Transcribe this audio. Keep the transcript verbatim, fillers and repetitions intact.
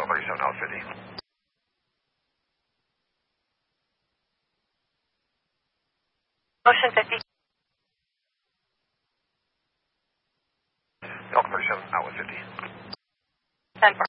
thirty-seven out fifty. Ocean fifty. Delta thirty-seven out with fifty. ten four.